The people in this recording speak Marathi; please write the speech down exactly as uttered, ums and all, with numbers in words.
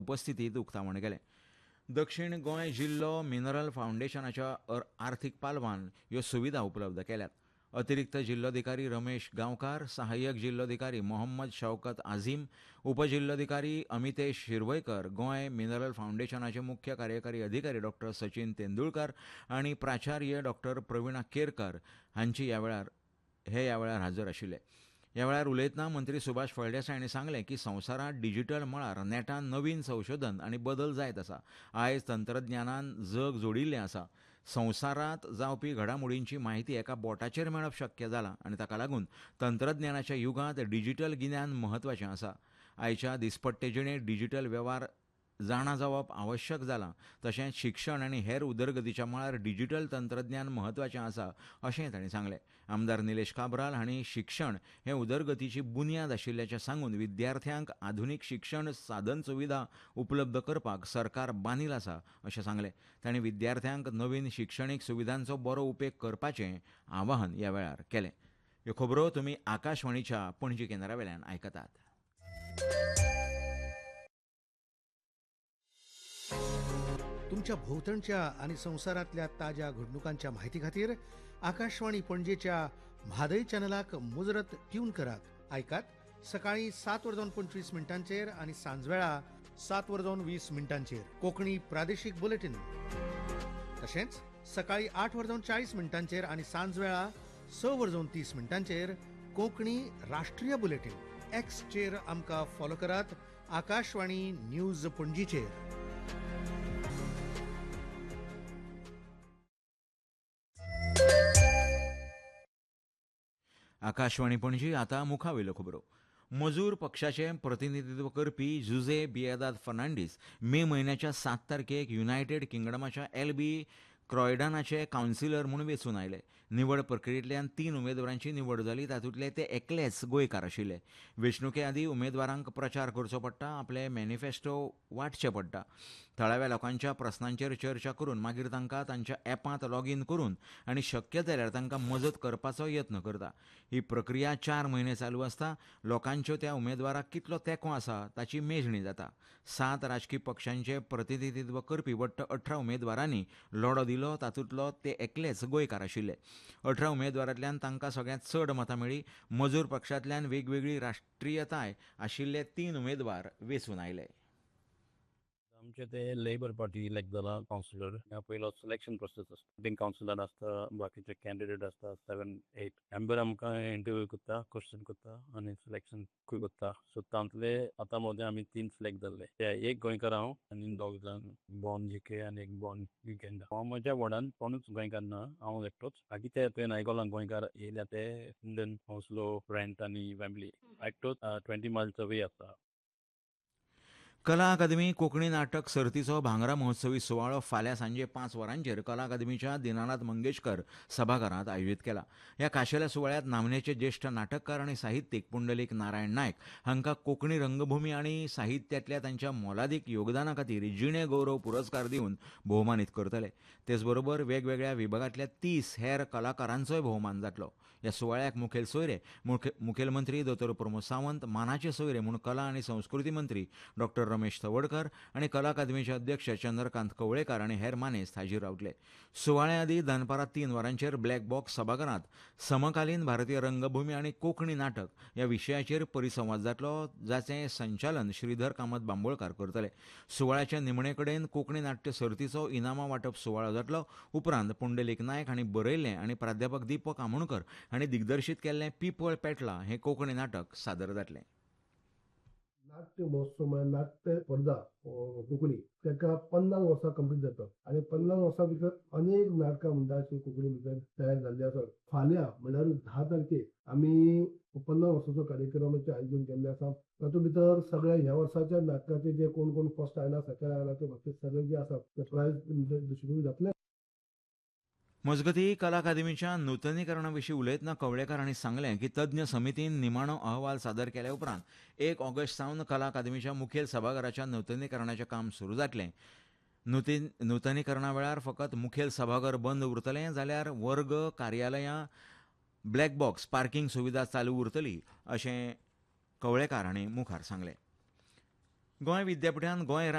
उपस्थितीत उक्तावण केलें. दक्षिण गोंय जिल्लो मिनरल फावंडेशनाच्या आर्थीक पालवान ह्यो सुविधा उपलब्ध केल्यात. अतिरिक्त जिल्लोधिकारी रमेश गांवकार, सहाय्यक जिल्लोधिकारी मोहम्मद शौकत आझीम, उपजिल्लोधिकारी अमितेश शिरवयकर, गोंय मिनरल फावंडेशनाचे मुख्य कार्यकारी अधिकारी डॉ सचिन तेंडुलकर आनी प्राचार्य डॉ प्रवीणा केरकर हांची ह्या वेळार हे ह्या वेळार हाजीर आशिल्ले. ह्या वेळार उलयतना मंत्री सुभाष फळदेसाय हांणी सांगलें की संवसारांत डिजिटल मळार नेटान नवीन संशोधन आनी बदल जायत आसा. आयज तंत्रज्ञानान जग जोडिल्लें आसा. संवसारांत जावपी घडामोडींची म्हायती एका बोटाचेर मेळप शक्य जालां आनी ताका लागून तंत्रज्ञानाच्या युगांत डिजिटल गिन्यान म्हत्वाचें आसा. आयच्या दिसपट्टे जिणेंत डिजिटल वेव्हार जाणा जावप आवश्यक जालां. तशेंच शिक्षण आनी हेर उदरगतीच्या मळार डिजिटल तंत्रज्ञान म्हत्वाचें आसा अशेंय तांणी सांगलें. आमदार निलेश काब्राल हांणी शिक्षण हें उदरगतीची बुन्याद आशिल्ल्याचें सांगून विद्यार्थ्यांक आधुनीक शिक्षण साधन सुविधा उपलब्ध करपाक सरकार बांदील आसा अशें सांगलें. तांणी विद्यार्थ्यांक नवीन शिक्षणीक सुविधांचो बरो उपेग करपाचें आवाहन ह्या वेळार केलें. ह्यो खबरो तुमी आकाशवाणीच्या पणजी केंद्रा वेल्यान आयकतात. तुमच्या भोवतणच्या आणि संवसारांतल्या ताज्या घडणुकांच्या म्हायती खातीर आकाशवाणी पणजेच्या म्हादय चॅनलाक मुजरत ट्यून करात. आयकात सकाळीं सात वरजावन पंचवीस मिनटांचेर आनी सांजवेळा सात वरजावन वीस मिनटांचेर कोंकणी प्रादेशीक बुलेटिन. तशेंच सकाळीं आठ वरजावन चाळीस मिनटांचेर आनी सांजवेळा स वरजावन तीस मिनटांचेर कोंकणी राष्ट्रीय बुलेटिन. एक्सचेर आमकां फॉलो करात. आकाशवाणी न्यूज पणजीचेर. आकाशवाणी पणजी आतां मुखावेल्यो खबरो. मजूर पक्षाचे प्रतिनिधित्व करपी जुजे बिएदाद फर्नांडीस मे म्हयन्याच्या सात तारखेक युनायटेड किंगडमाच्या एलबी क्रॉयडनाचे कावन्सिलर म्हूण वेंचून आयले. निवड प्रक्रियेंतल्यान तीन उमेदवारांची निवड जाली. तातूंतले ते एकलेच गोंयकार आशिल्ले. वेंचणुके आदीं उमेदवारांक प्रचार करचो पडटा, आपले मॅनिफेस्टो वांटचे पडटा. थळाव्या लोकांच्या प्रस्नांचेर चर्चा करून मागीर तांकां तांच्या एपांत लॉगीन करून आनी शक्य जाल्यार तांकां मजत करपाचो यत्न करता. ही प्रक्रिया चार म्हयने चालू आसता. लोकांच्यो त्या उमेदवाराक कितलो तेंको आसा ताची मेजणी जाता. सात राजकीय पक्षांचे प्रतिनिधित्व करपी वट्ट अठरा उमेदवारांनी लढो दिलो. तातूंतलो ते एकलेच गोंयकार आशिल्ले. अठरा उमेदवारांतल्यान तांकां सगळ्यांत चड मतां मेळ्ळी. मजूर पक्षांतल्यान वेगवेगळी राष्ट्रीयताय आशिल्ले तीन उमेदवार वेंचून आयले. आमचे ते लेबर पार्टी इलेक्ट जाला कावन्सिलर. पयलो सिलेक्शन प्रोसेस आसता. मीटिंग कावन्सिलर आसता, बाकीचे कॅन्डिडेट आसता सेवन एट मेंबर आमकां इंटरव्यू करता, क्वेश्चन करता आनी सिलेक्शन करता. सो तांतले आतां मोदे आमी तीन सिलेक्ट जाल्ले. ते एक गोंयकार हांव आनी दोग जाण बॉर्न जीके आनी एक बॉर्न युगेंडा. हांव म्हज्या वॉर्डान कोणूच गोंयकार ना, हांव एकटोच. बाकी ते तुवें आयकलां गोंयकार येयल्या ते इंडियन हॉस्लो रेंट आनी वेम्बली एकटोच ट्वेंटी मायल्स अवे आसा. कला अकादमी कोंकणी नाटक सर्तीचो भांगरा महोत्सवी सुवाळो फाल्यां सांजे पांच वरांचेर कला अकादमीच्या दिनानाथ मंगेशकर सभाघरांत आयोजीत केला. ह्या खाशेल्या सुवाळ्यांत नामनेचे ज्येश्ठ नाटककार आनी साहित्यीक पुंडलीक नारायण नायक हांकां कोंकणी रंगभुमी आनी साहित्यांतल्या तांच्या मोलादीक योगदाना खातीर जिणे गौरव पुरस्कार दिवन भोवमानीत करतले. तेच बरोबर वेगवेगळ्या विभागांतल्या तीस हेर कलाकारांचोय भोवमान जातलो. ह्या सुवाळ्याक मुखेल सोयरे मुखेलमंत्री दोतोर प्रमोद सावंत, मानाचे सोयरे म्हूण कला आनी संस्कृती मंत्री डॉ रमेश तवडकर आनी कला अकादमीचे अध्यक्ष चंद्रकांत कवळेकार आनी हेर मानेस्त हाजीर रावतले. सुवाळ्या आदीं दनपारां तीन वरांचेर ब्लॅक बॉक्स सभाघरांत समकालीन भारतीय रंगभूमी आनी कोंकणी नाटक ह्या विशयाचेर परिसंवाद जातलो, जाचें संचालन श्रीधर कामत बांबोळकार करतले. सुवाळ्याचे निमणे कडेन कोंकणी नाट्य सर्तीचो इनामां वांटप सुवाळो जातलो. उपरांत पुंडलीक नायक हांणी बरयल्लें आनी प्राध्यापक दीपक आमोणकर हांणी दिग्दर्शीत केल्लें पिंपळ पेटला हें कोंकणी नाटक सादर जातलें. नाट्य महोत्सव म्हळ्यार नाट्य स्पर्धा कोंकणी ताका पन्नास वर्सां कंप्लीट जाता आनी पन्नास वर्सां भितर अनेक नाटकां मंडळाची कोंकणी भितर तयार जाल्ली आसा. फाल्यां म्हळ्यार धा तारखेक आमी पन्नास वर्साचो कार्यक्रमाचें आयोजन केल्लें आसा. तातूंत भितर सगळ्या ह्या वर्साच्या नाटकाचे जे कोण कोण फर्स्ट आयला सेकंड आयला ते बाकी सगळे जे आसा ते प्रायज डिस्ट्रिब्यूट जातले. मजगतीं कला अकादमीच्या नूतनीकरणा विशीं उलयतना कवळेकार हांणी सांगलें की तज्ञ समितीन निमाणो अहवाल सादर केल्या उपरांत एक ऑगस्ट सावन कला अकादमीच्या मुखेल सभाघराच्या नूतनीकरणाचें काम सुरू जातलें. नूतन नूतनीकरणा वेळार फकत मुखेल सभाघर बंद उरतलें जाल्यार वर्ग, कार्यालयां, ब्लॅक बॉक्स, पार्किंग सुविधा चालू उरतली अशें कवळेकार हांणी मुखार सांगलें. गोंय विद्यापीठान गोंय